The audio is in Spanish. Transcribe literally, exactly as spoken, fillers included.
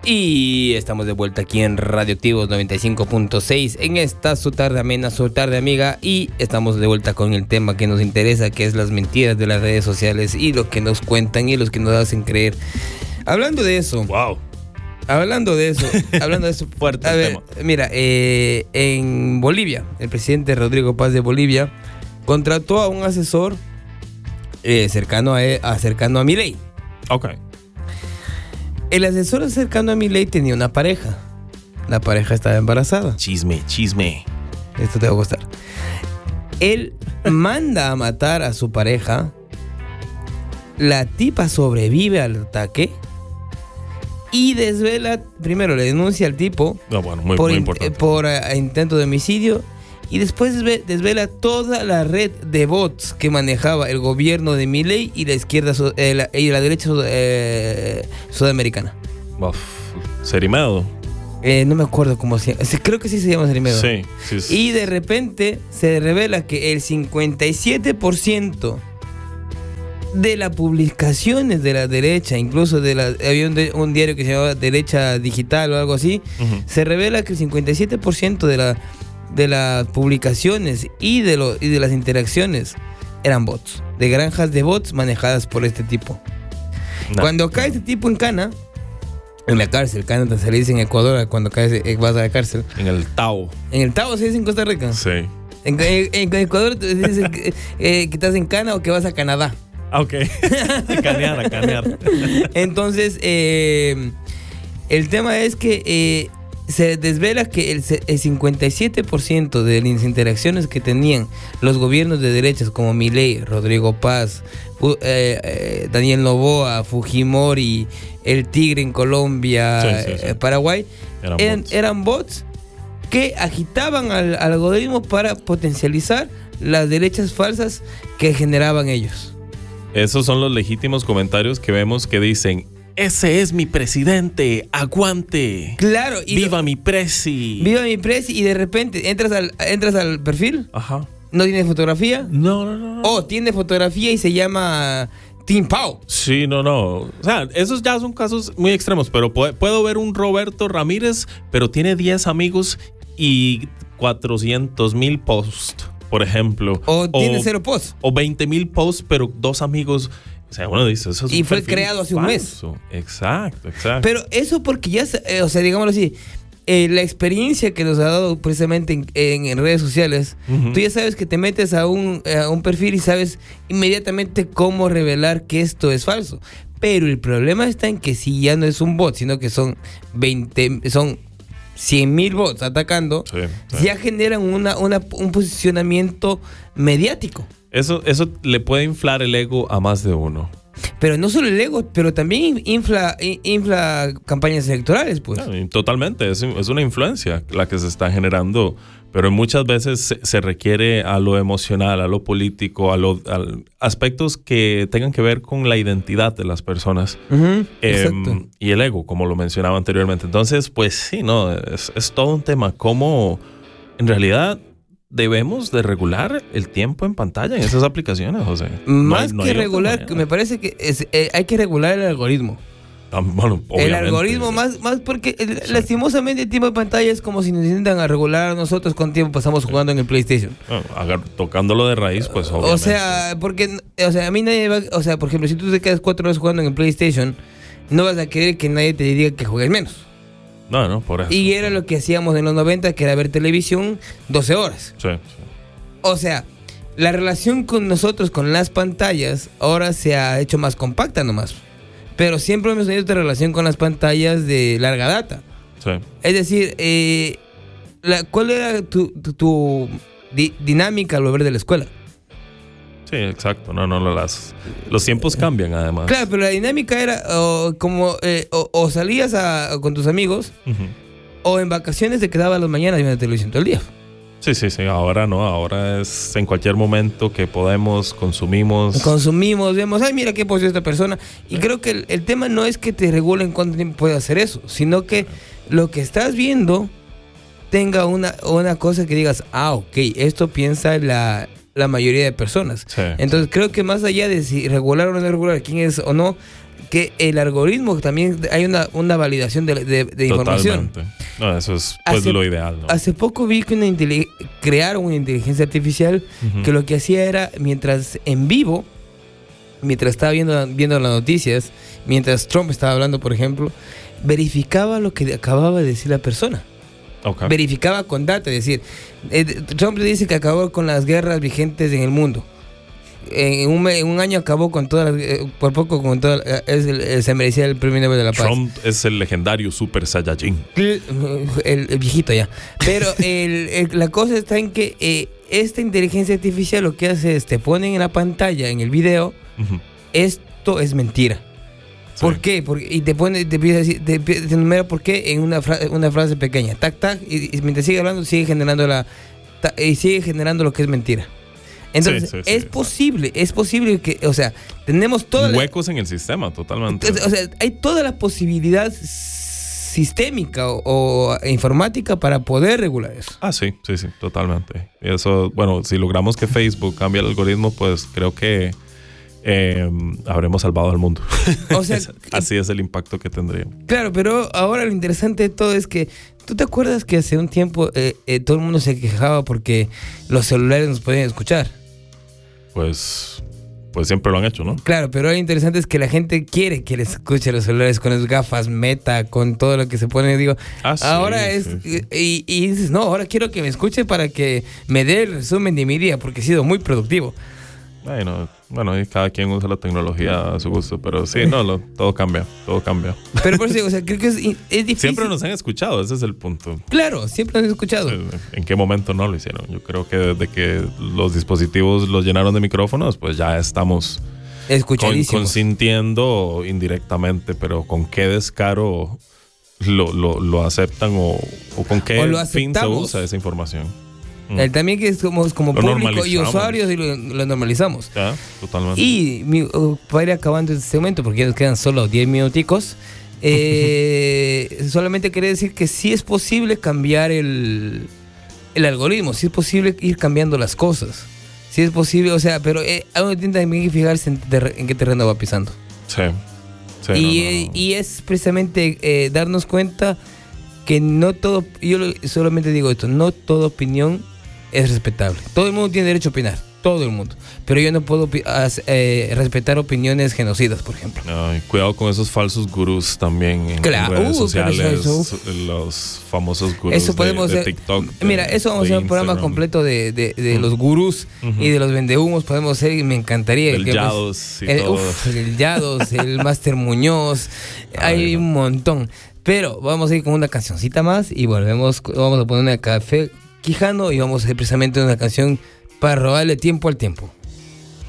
Y estamos de vuelta aquí en Radioactivos noventa y cinco punto seis en esta su tarde amena, su tarde amiga. Y estamos de vuelta con el tema que nos interesa, que es las mentiras de las redes sociales y lo que nos cuentan y los que nos hacen creer. Hablando de eso. Wow. Hablando de eso. hablando de eso. Fuerte a el ver, tema. Mira, eh, en Bolivia, el presidente Rodrigo Paz de Bolivia contrató a un asesor eh, cercano a, a cercano a Milei. Ok. El asesor cercano a Milei tenía una pareja. La pareja estaba embarazada. Chisme, chisme. Esto te va a gustar. Él manda a matar a su pareja. La tipa sobrevive al ataque y desvela, primero le denuncia al tipo No, bueno, muy, por, muy in- importante. eh, por eh, intento de homicidio, y después desve- desvela toda la red de bots que manejaba el gobierno de Milei y la izquierda su- eh, la, y la derecha sud- eh, sudamericana. Uf, Serimado. Eh, no me acuerdo cómo se llama. Sí, creo que sí se llama Serimedo. Sí, sí, sí. Y de repente se revela que el cincuenta y siete por ciento de las publicaciones de la derecha, incluso de la, había un, de- un diario que se llamaba Derecha Digital o algo así, Ujú. se revela que el cincuenta y siete por ciento de, la, de las publicaciones y de, lo, y de las interacciones eran bots, de granjas de bots manejadas por este tipo. No. Cuando cae este tipo en cana, en la cárcel, cana se le dice en Ecuador cuando caes, eh, vas a la cárcel. En el Tao. En el Tavo se dice en Costa Rica. Sí. En, en- en Ecuador te dicen que, eh, que estás en Cana o que vas a Canadá. Ah, ok. Canear, a canear. Entonces, eh, el tema es que eh, se desvela que el, se- el cincuenta y siete por ciento de las interacciones que tenían los gobiernos de derechas como Milei, Rodrigo Paz, Fu- eh, eh, Daniel Noboa, Fujimori, el Tigre en Colombia, Sí, sí, sí. eh, Paraguay, Eran eran, bots. eran bots que agitaban al, al algoritmo para potencializar las derechas falsas que generaban ellos. Esos son los legítimos comentarios que vemos que dicen: ese es mi presidente, aguante. Claro, y Viva lo- mi presi. viva mi presi, y de repente entras al, entras al perfil, Ajá. no tiene fotografía, No, no, no. no. o tiene fotografía y se llama Tim Pau. Sí, no, no. O sea, esos ya son casos muy extremos, pero puedo, puedo ver un Roberto Ramírez, pero tiene diez amigos y cuatrocientos mil posts, por ejemplo. O tiene cero post. O veinte mil posts, pero dos amigos. O sea, uno dice, eso es Y un fue perfil creado hace un mes. falso. Exacto, exacto. Pero eso porque ya, se- eh, o sea, digámoslo así, eh, la experiencia que nos ha dado precisamente en, en- en redes sociales, Ujú. tú ya sabes que te metes a un, a un perfil y sabes inmediatamente cómo revelar que esto es falso. Pero el problema está en que si ya no es un bot, sino que son veinte, son cien mil bots atacando, Sí, sí. ya generan una, una, un posicionamiento mediático. Eso, eso le puede inflar el ego a más de uno. Pero no solo el ego, pero también infla, infla campañas electorales, pues. Ah, y Totalmente, es, es una influencia la que se está generando, pero muchas veces se, se requiere a lo emocional, a lo político, a los aspectos que tengan que ver con la identidad de las personas. Ujú, Eh, exacto. y el ego, como lo mencionaba anteriormente. Entonces, pues sí, no, es, es todo un tema. Cómo en realidad debemos de regular el tiempo en pantalla en esas aplicaciones, José. No Más hay- no que hay otra regular, manera. me parece que es, eh, hay que regular el algoritmo. Ah, bueno, El obviamente. algoritmo más, más porque eh, Sí. lastimosamente el tiempo de pantalla es como si nos intentan a regular a nosotros cuánto tiempo pasamos jugando en el PlayStation. Bueno, agar- tocándolo de raíz, pues obviamente. O sea, porque, o sea, a mí nadie va, o sea, por ejemplo, si tú te quedas cuatro horas jugando en el PlayStation, no vas a querer que nadie te diga que juegues menos. No, no, por eso. Y era lo que hacíamos en los noventa, que era ver televisión doce horas. Sí, sí. O sea, la relación con nosotros, con las pantallas, ahora se ha hecho más compacta nomás. Pero siempre hemos tenido esta relación con las pantallas de larga data. Sí. Es decir, eh, la, ¿cuál era tu, tu, tu di- dinámica al volver de la escuela? Sí, exacto. No, no, no, las, los tiempos cambian además. Claro, pero la dinámica era o, como eh, o, o salías a- con tus amigos, Ujú. o en vacaciones te quedabas las mañanas viendo televisión todo el día. Sí, sí, sí. Ahora no. Ahora es en cualquier momento que podemos, consumimos. Consumimos, vemos, ay, mira qué posee esta persona. Y creo que el, el tema no es que te regulen cuánto tiempo puedes hacer eso, sino que lo que estás viendo tenga una, una cosa que digas, ah, ok, esto piensa la, la mayoría de personas. Sí. Entonces creo que más allá de si regular o no regular quién es o no, que el algoritmo también hay una, una validación de, de, de información. Totalmente. No, eso es pues, hace, lo ideal, ¿no? Hace poco vi que una intele- crearon una inteligencia artificial uh-huh. que lo que hacía era, mientras en vivo, mientras estaba viendo, viendo las noticias, mientras Trump estaba hablando, por ejemplo, verificaba lo que acababa de decir la persona. Okay. Verificaba con data, es decir, eh, Trump le dice que acabó con las guerras vigentes en el mundo. En un, en un año acabó con todas las, eh, por poco con todas, eh, es el, el, se merecía el premio Nobel de la Paz. Trump es el legendario Super Saiyajin. El, el, el viejito ya. Pero el, el, la cosa está en que eh, esta inteligencia artificial lo que hace es te ponen en la pantalla, en el video, uh-huh. esto es mentira. Sí. ¿Por qué? Porque, y te pone, te empieza a decir, te, te enumera por qué en una, fra- una frase pequeña. Tac, tac, y, y mientras sigue hablando, sigue generando la ta, y sigue generando lo que es mentira. Entonces, sí, sí, es sí, posible, exacto. es posible que, o sea, tenemos todas huecos la, en el sistema, totalmente. O sea, hay toda la posibilidad sistémica o, o informática para poder regular eso. Ah, sí, sí, sí, totalmente. Y eso, bueno, si logramos que Facebook cambie el algoritmo, pues creo que Eh, habremos salvado al mundo. O sea, así es el impacto que tendría. Claro, pero ahora lo interesante de todo es que ¿tú te acuerdas que hace un tiempo eh, eh, todo el mundo se quejaba porque los celulares nos podían escuchar? Pues, pues siempre lo han hecho, ¿no? Claro, pero lo interesante es que la gente quiere que les escuche los celulares con las gafas Meta, con todo lo que se pone. Digo, ah, sí, ahora es sí, sí. Y, y dices, no, ahora quiero que me escuche para que me dé el resumen de mi día porque he sido muy productivo. Ay, no. Bueno, y cada quien usa la tecnología a su gusto, pero sí, no, lo, todo cambia, todo cambia. Pero por eso, o sea, creo que es, es difícil. Siempre nos han escuchado, ese es el punto. Claro, siempre nos han escuchado. ¿En qué momento no lo hicieron? Yo creo que desde que los dispositivos los llenaron de micrófonos, pues ya estamos con, consintiendo indirectamente, pero con qué descaro lo, lo, lo aceptan o, o con qué o fin se usa esa información. Mm. También que es como, como público y usuarios y lo, lo normalizamos. Ya, totalmente. Y mi, uh, para ir acabando este segmento, porque ya nos quedan solo diez minuticos, eh, solamente quería decir que sí es posible cambiar el, el algoritmo, sí es posible ir cambiando las cosas, sí es posible, o sea, pero eh, uno tiene también que fijarse en, ter- en qué terreno va pisando. Sí. sí y, no, no, no. Eh, y es precisamente eh, darnos cuenta que no todo, yo solamente digo esto, no toda opinión es respetable. Todo el mundo tiene derecho a opinar, todo el mundo. Pero yo no puedo eh, respetar opiniones genocidas, por ejemplo. Ay, cuidado con esos falsos gurús también en claro. redes uh, sociales, eso, eso. los famosos gurús eso podemos de, hacer, de TikTok. De, mira, eso vamos a hacer un programa completo de, de, de mm. los gurús uh-huh. y de los vendehumos. Podemos hacer, y me encantaría. El que Yados y el, todo. Uf, el Yados, el Máster Muñoz. Ay, hay no. un montón. Pero vamos a ir con una cancioncita más y volvemos. Vamos a poner una café Quijano y vamos a hacer precisamente una canción para robarle tiempo al tiempo.